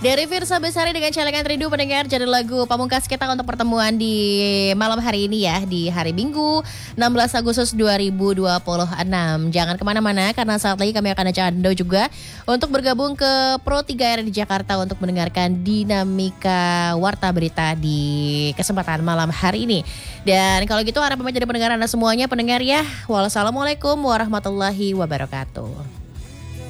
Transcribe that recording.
Dari Firsa Besari dengan celengan rindu pendengar jadi lagu pamungkas kita untuk pertemuan di malam hari ini ya, di hari Minggu 16 Agustus 2026. Jangan kemana-mana karena saat lagi kami akan ajak Anda juga untuk bergabung ke Pro 3 R di Jakarta untuk mendengarkan dinamika warta berita di kesempatan malam hari ini. Dan kalau gitu harap jadi pendengar Anda semuanya pendengar ya. Wassalamualaikum warahmatullahi wabarakatuh.